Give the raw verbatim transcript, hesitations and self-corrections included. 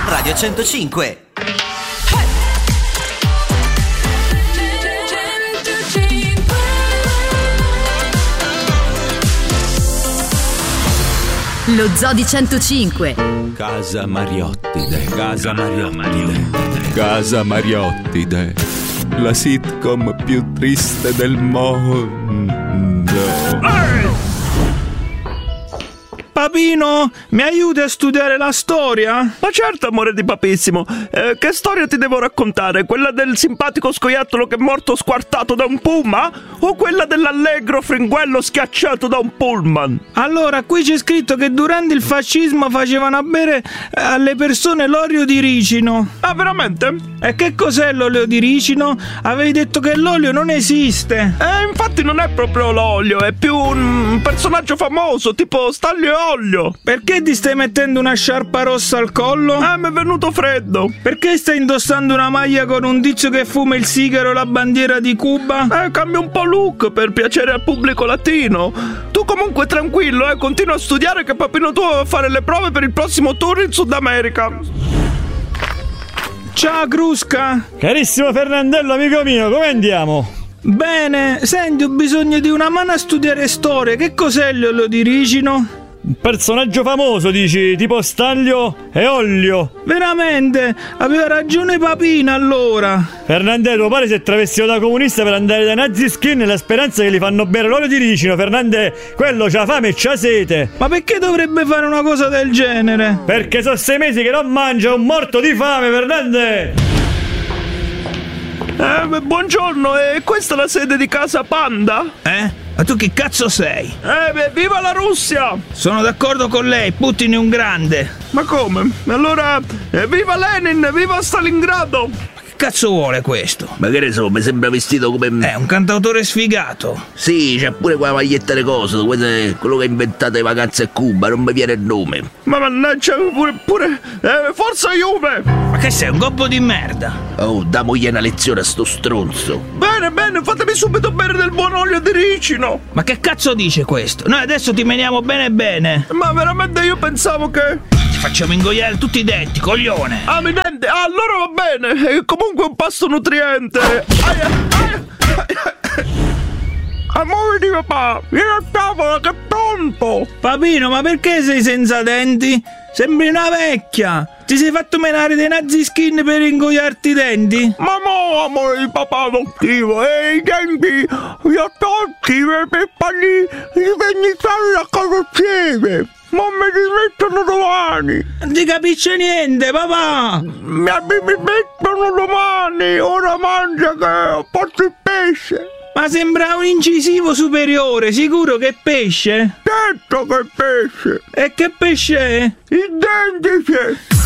Radio centocinque. Lo Zoo di centocinque. Casa Mariottide, Casa Mariottide, Casa Mariottide, la sitcom più triste del mondo. Papino, mi aiuti a studiare la storia? Ma certo, amore di papissimo. Eh, che storia ti devo raccontare? Quella del simpatico scoiattolo che è morto squartato da un puma? O quella dell'allegro fringuello schiacciato da un pullman? Allora, qui c'è scritto che durante il fascismo facevano bere alle persone l'olio di ricino. Ah, veramente? E che cos'è l'olio di ricino? Avevi detto che l'olio non esiste. Eh, infatti non è proprio l'olio, è più un personaggio famoso, tipo Stanlio e Olio. Perché ti stai mettendo una sciarpa rossa al collo? Ah, mi è venuto freddo. Perché stai indossando una maglia con un tizio che fuma il sigaro e la bandiera di Cuba? Eh, cambia un po' look per piacere al pubblico latino. Tu comunque tranquillo, eh, continua a studiare che papino tuo va a fare le prove per il prossimo tour in Sud America. Ciao Crusca. Carissimo Fernandello, amico mio, come andiamo? Bene, senti, ho bisogno di una mano a studiare storia. Che cos'è l'olio di ricino? Un personaggio famoso, dici, tipo Stanlio e Ollio. Veramente? Aveva ragione Papino allora. Fernandè, tuo padre si è travestito da comunista per andare dai nazi skin nella speranza che gli fanno bere l'olio di ricino. Fernandè, quello c'ha fame e c'ha sete. Ma perché dovrebbe fare una cosa del genere? Perché sono sei mesi che non mangia, un morto di fame, Fernandè. Eh, buongiorno, e questa è la sede di Casa Panda? Eh? Ma tu chi cazzo sei? Eh, beh, viva la Russia! Sono d'accordo con lei, Putin è un grande. Ma come? Allora, eh, viva Lenin, viva Stalingrado! Che cazzo vuole questo? Ma che ne so, mi sembra vestito come... È un cantautore sfigato. Sì, c'ha pure quella maglietta di coso, quello che ha inventato le vacanze a Cuba, non mi viene il nome. Ma mannaggia, pure, pure, eh, forza Juve! Ma che sei, un gobbo di merda? Oh, damogli una lezione a sto stronzo. Bene, bene, fatemi subito bere del buon olio di ricino. Ma che cazzo dice questo? Noi adesso ti meniamo bene bene. Ma veramente io pensavo che... Ti facciamo ingoiare tutti i denti, coglione. Ah, mi dente, ah, allora va bene. E comunque un pasto nutriente. Aia, aia, aia. Amore di papà, vieni a tavola, che pronto. Papino, ma perché sei senza denti? Sembri una vecchia. Ti sei fatto menare dei nazi skin per ingoiarti i denti? Ma no, amore di papà adottivo, e i denti li ho tolti per farli rivendicare la carrozziere. Ma mi rimettono domani. Non ti capisce niente, papà. Mi, mi mettono domani. Ora mangia che ho fatto il pesce. Ma sembra un incisivo superiore, sicuro che è pesce? Certo che è pesce. E che pesce è? Il dentice.